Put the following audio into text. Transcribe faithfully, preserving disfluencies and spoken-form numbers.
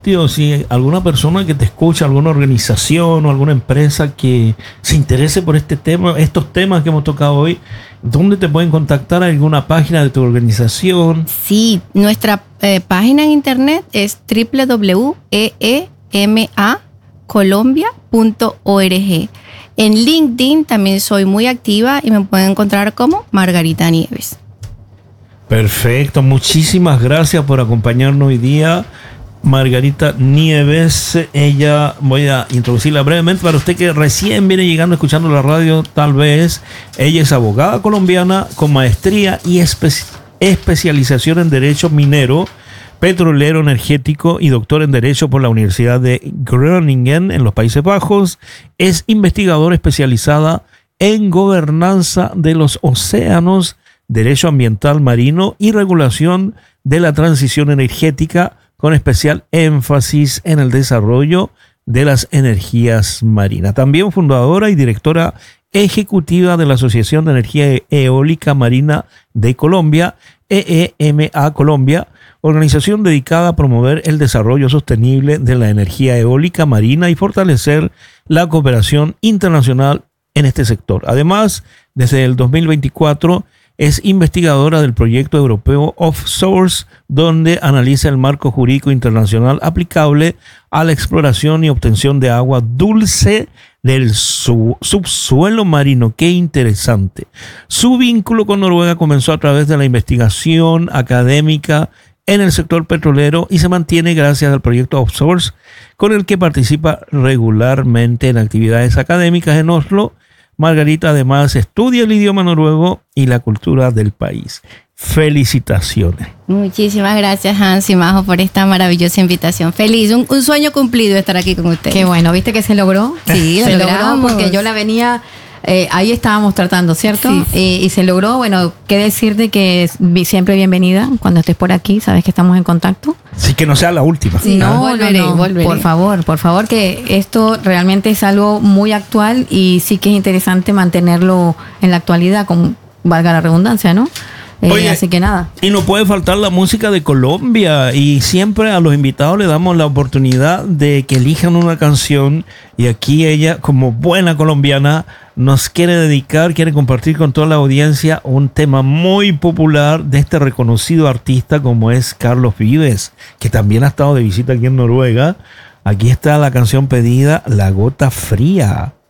Tío, si alguna persona que te escucha, alguna organización o alguna empresa que se interese por este tema, estos temas que hemos tocado hoy, ¿dónde te pueden contactar? ¿Alguna página de tu organización? Sí, nuestra eh, página en internet es doble u doble u doble u punto e e m a colombia punto org. En LinkedIn también soy muy activa y me pueden encontrar como Margarita Nieves. Perfecto, muchísimas gracias por acompañarnos hoy día. Margarita Nieves, ella, voy a introducirla brevemente para usted que recién viene llegando escuchando la radio, tal vez. Ella es abogada colombiana con maestría y espe- especialización en Derecho Minero, Petrolero Energético y doctor en Derecho por la Universidad de Groningen en los Países Bajos. Es investigadora especializada en gobernanza de los océanos, Derecho Ambiental Marino y regulación de la transición energética, con especial énfasis en el desarrollo de las energías marinas. También fundadora y directora ejecutiva de la Asociación de Energía Eólica Marina de Colombia, E E M A Colombia, organización dedicada a promover el desarrollo sostenible de la energía eólica marina y fortalecer la cooperación internacional en este sector. Además, desde el dos mil veinticuatro, es investigadora del proyecto europeo Offsource, donde analiza el marco jurídico internacional aplicable a la exploración y obtención de agua dulce del sub- subsuelo marino. ¡Qué interesante! Su vínculo con Noruega comenzó a través de la investigación académica en el sector petrolero y se mantiene gracias al proyecto Offsource, con el que participa regularmente en actividades académicas en Oslo. Margarita además estudia el idioma noruego y la cultura del país. Felicitaciones. Muchísimas gracias, Hans y Majo, por esta maravillosa invitación. Feliz, un, un sueño cumplido estar aquí con ustedes. Qué bueno, ¿viste que se logró? Sí, se lo logró logramos. porque yo la venía... Eh, ahí estábamos tratando, ¿cierto? Sí, sí. Y, y se logró. Bueno, qué decirte que es vi- siempre bienvenida cuando estés por aquí. Sabes que estamos en contacto. Así que no sea la última. Sí, no, volveré, no, no. volveré. Por favor, por favor, que esto realmente es algo muy actual y sí que es interesante mantenerlo en la actualidad, con valga la redundancia, ¿no? Eh, Oye, así que nada. Y no puede faltar la música de Colombia, y siempre a los invitados le damos la oportunidad de que elijan una canción, y aquí ella, como buena colombiana, nos quiere dedicar, quiere compartir con toda la audiencia un tema muy popular de este reconocido artista como es Carlos Vives, que también ha estado de visita aquí en Noruega. Aquí está la canción pedida, La Gota Fría.